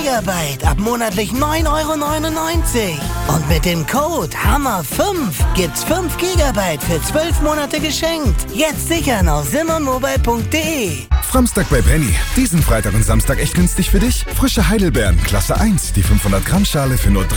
Gigabyte ab monatlich 9,99 €. Und mit dem Code HAMMER5 gibt's 5 Gigabyte für 12 Monate geschenkt. Jetzt sichern auf simmermobile.de. Samstag bei Penny. Diesen Freitag und Samstag echt günstig für dich? Frische Heidelbeeren, Klasse 1, die 500 Gramm Schale für nur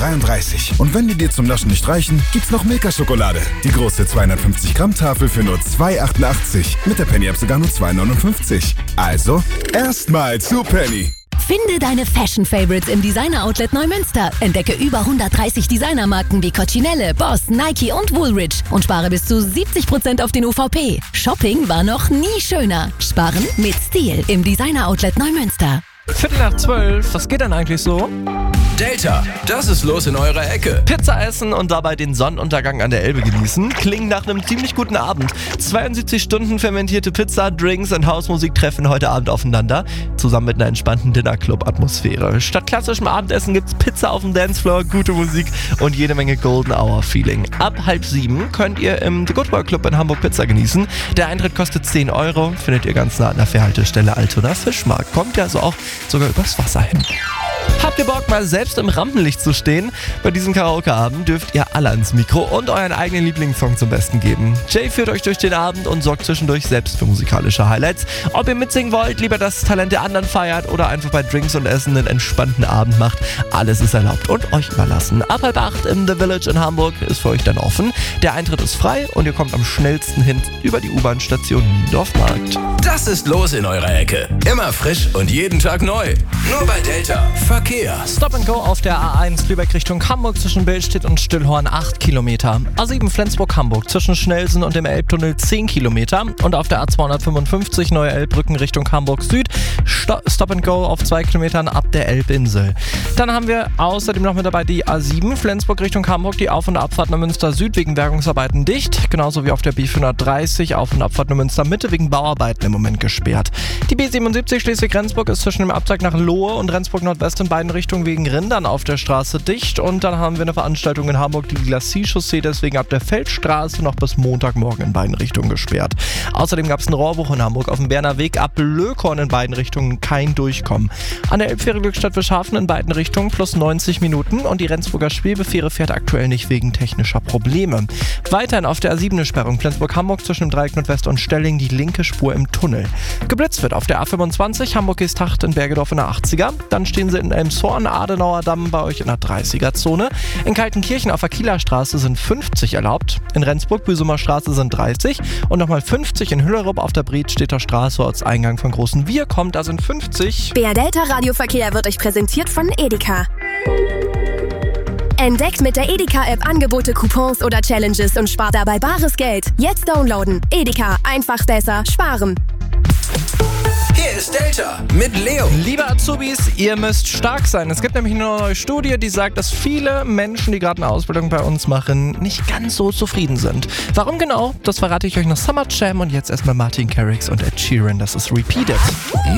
3,33 €. Und wenn die dir zum Naschen nicht reichen, gibt's noch Milka-Schokolade. Die große 250 Gramm Tafel für nur 2,88 €. Mit der Penny-App sogar nur 2,59 €. Also, erstmal zu Penny. Finde deine Fashion-Favorites im Designer-Outlet Neumünster. Entdecke über 130 Designermarken wie Coccinelle, Boss, Nike und Woolrich und spare bis zu 70% auf den UVP. Shopping war noch nie schöner. Sparen mit Stil im Designer-Outlet Neumünster. 11:45, was geht denn eigentlich so? Delta, das ist los in eurer Ecke. Pizza essen und dabei den Sonnenuntergang an der Elbe genießen. Klingt nach einem ziemlich guten Abend. 72 Stunden fermentierte Pizza, Drinks und Hausmusik treffen heute Abend aufeinander. Zusammen mit einer entspannten Dinnerclub-Atmosphäre. Statt klassischem Abendessen gibt's Pizza auf dem Dancefloor, gute Musik und jede Menge Golden Hour Feeling. Ab 6:30 könnt ihr im The Good Boy Club in Hamburg Pizza genießen. Der Eintritt kostet 10 €. Findet ihr ganz nah an der Fährhaltestelle Altona Fischmarkt. Kommt ihr also auch sogar übers Wasser hin. Habt ihr Bock, mal selbst im Rampenlicht zu stehen? Bei diesem Karaoke-Abend dürft ihr alle ans Mikro und euren eigenen Lieblingssong zum Besten geben. Jay führt euch durch den Abend und sorgt zwischendurch selbst für musikalische Highlights. Ob ihr mitsingen wollt, lieber das Talent der anderen feiert oder einfach bei Drinks und Essen einen entspannten Abend macht, alles ist erlaubt und euch überlassen. Ab 7:30 im The Village in Hamburg ist für euch dann offen. Der Eintritt ist frei und ihr kommt am schnellsten hin über die U-Bahn-Station Niendorf-Markt. Das ist los in eurer Ecke. Immer frisch und jeden Tag neu. Nur bei Delta. Verkehr. Stop and Go auf der A1 Lübeck Richtung Hamburg zwischen Billstedt und Stillhorn 8 Kilometer. A7 Flensburg-Hamburg zwischen Schnellsen und dem Elbtunnel 10 Kilometer. Und auf der A255 Neue Elbbrücken Richtung Hamburg Süd Stop and Go auf 2 Kilometern ab der Elbinsel. Dann haben wir außerdem noch mit dabei die A7 Flensburg Richtung Hamburg, die Auf- und Abfahrt nach Münster Süd wegen Bergungsarbeiten dicht. Genauso wie auf der B430 Auf- und Abfahrt nach Münster Mitte wegen Bauarbeiten im Moment gesperrt. Die B77 Schleswig-Rendsburg ist zwischen dem Abzweig nach Lohe und Rendsburg Nordwest in beiden Richtungen wegen Rindern auf der Straße dicht. Und dann haben wir eine Veranstaltung in Hamburg, die Glacis-Chaussee, deswegen ab der Feldstraße noch bis Montagmorgen in beiden Richtungen gesperrt. Außerdem gab es einen Rohrbruch in Hamburg auf dem Berner Weg ab Lökorn in beiden Richtungen kein Durchkommen. An der Elbfähre Glückstadt Fischhafen in beiden Richtungen plus 90 Minuten und die Rendsburger Schwebefähre fährt aktuell nicht wegen technischer Probleme. Weiterhin auf der A7 eine Sperrung Flensburg-Hamburg zwischen dem Dreieck Nordwest und Stelling, die linke Spur im Tunnel. Geblitzt wird auf der A25 Hamburg-Geesthacht in Bergedorf in der 80er. Dann stehen sie in Elmshorn, Adenauer Damm bei euch in der 30er-Zone. In Kaltenkirchen auf der Kieler Straße sind 50 erlaubt. In Rendsburg, Büsumer Straße sind 30 und nochmal 50 in Hüllerup auf der Bredstedter Straße, Ortseingang von Großen Wir kommt, da sind 50. BR Delta Radioverkehr wird euch präsentiert von Edeka. Entdeckt mit der Edeka-App Angebote, Coupons oder Challenges und spart dabei bares Geld. Jetzt downloaden. Edeka, einfach besser sparen. Hier ist Delta mit Leo. Liebe Azubis, ihr müsst stark sein. Es gibt nämlich eine neue Studie, die sagt, dass viele Menschen, die gerade eine Ausbildung bei uns machen, nicht ganz so zufrieden sind. Warum genau? Das verrate ich euch nach Summer Jam und jetzt erstmal Martin Garrix und Ed Sheeran. Das ist Repeated.